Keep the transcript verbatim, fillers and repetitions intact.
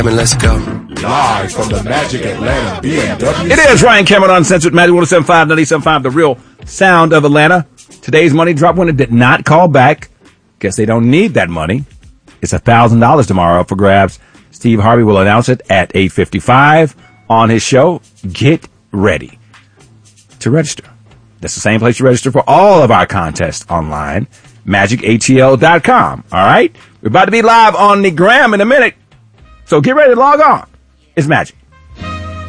Let's go. Live from the Magic Atlanta B M W. It is Ryan Cameron, Uncensored Magic one oh seven point five, ninety-seven point five, the real sound of Atlanta. Today's money drop winner did not call back. Guess they don't need that money. It's one thousand dollars tomorrow up for grabs. Steve Harvey will announce it at eight fifty-five on his show. Get ready to register. That's the same place you register for all of our contests online, magic A T L dot com. All right? We're about to be live on the gram in a minute. So get ready to log on. It's Magic.